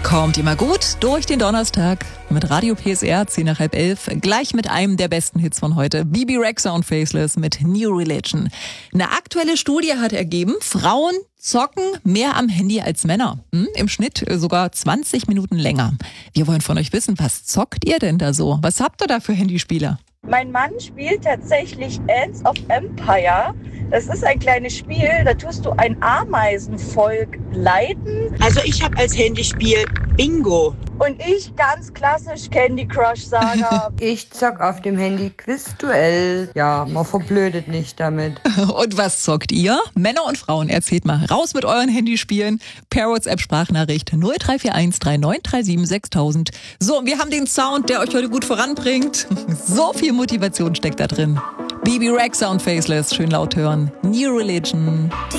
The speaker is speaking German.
Kommt immer gut durch den Donnerstag mit Radio PSR 10 nach halb 11. Gleich mit einem der besten Hits von heute. Bebe Rexha und Faceless mit New Religion. Eine aktuelle Studie hat ergeben, Frauen zocken mehr am Handy als Männer. Im Schnitt sogar 20 Minuten länger. Wir wollen von euch wissen, was zockt ihr denn da so? Was habt ihr da für Handyspiele? Mein Mann spielt tatsächlich Ants of Empire. Das ist ein kleines Spiel, da tust du ein Ameisenvolk leiten. Also ich habe als Handyspiel Bingo. Und ich ganz klassisch Candy Crush Saga. Ich zock auf dem Handy Quizduell. Ja, man verblödet nicht damit. Und was zockt ihr? Männer und Frauen, erzählt mal. Raus mit euren Handyspielen. Per WhatsApp-Sprachnachricht 0341 3937 6000. So, wir haben den Sound, der euch heute gut voranbringt. So viel Motivation steckt da drin. Bebe Rexha und Faceless, schön laut hören. New Religion.